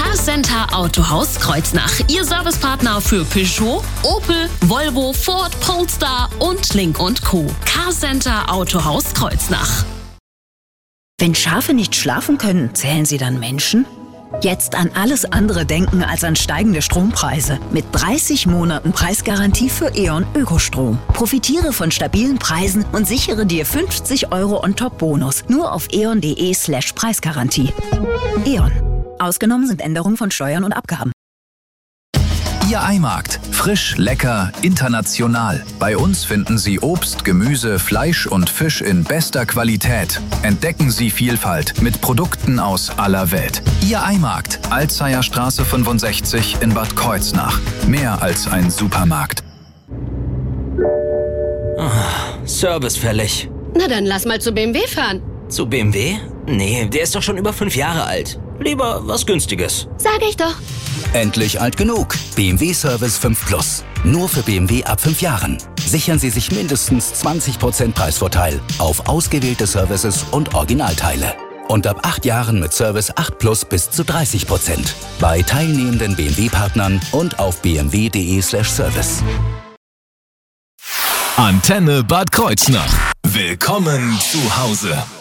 Carcenter Autohaus Kreuznach. Ihr Servicepartner für Peugeot, Opel, Volvo, Ford, Polestar und Lynk & Co. Carcenter Autohaus Kreuznach. Wenn Schafe nicht schlafen können, zählen sie dann Menschen? Jetzt an alles andere denken als an steigende Strompreise. Mit 30 Monaten Preisgarantie für E.ON Ökostrom. Profitiere von stabilen Preisen und sichere dir 50 € On-Top-Bonus. Nur auf eon.de/Preisgarantie. E.ON. Ausgenommen sind Änderungen von Steuern und Abgaben. Ihr Eimarkt. Frisch, lecker, international. Bei uns finden Sie Obst, Gemüse, Fleisch und Fisch in bester Qualität. Entdecken Sie Vielfalt mit Produkten aus aller Welt. Ihr Eimarkt. Alzeyer Straße 65 in Bad Kreuznach. Mehr als ein Supermarkt. Service fällig. Na dann lass mal zu BMW fahren. Zu BMW? Nee, der ist doch schon über 5 Jahre alt. Lieber was Günstiges. Sag ich doch. Endlich alt genug. BMW Service 5 Plus. Nur für BMW ab 5 Jahren. Sichern Sie sich mindestens 20% Preisvorteil auf ausgewählte Services und Originalteile. Und ab 8 Jahren mit Service 8 Plus bis zu 30%. Bei teilnehmenden BMW-Partnern und auf bmw.de/service. Antenne Bad Kreuznach. Willkommen zu Hause.